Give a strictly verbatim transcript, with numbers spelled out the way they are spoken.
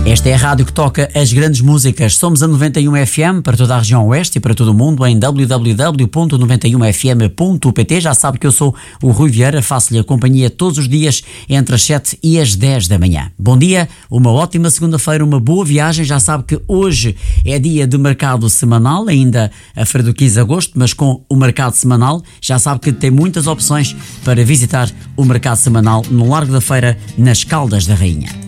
Esta é a rádio que toca as grandes músicas. Somos a noventa e um F M para toda a região oeste e para todo o mundo em w w w ponto noventa e um f m ponto p t. Já sabe que eu sou o Rui Vieira, faço-lhe a companhia todos os dias entre as sete e as dez da manhã. Bom dia, uma ótima segunda-feira, uma boa viagem. Já sabe que hoje é dia de mercado semanal, ainda a feira do quinze de agosto, mas com o mercado semanal, já sabe que tem muitas opções para visitar o mercado semanal no Largo da Feira, nas Caldas da Rainha.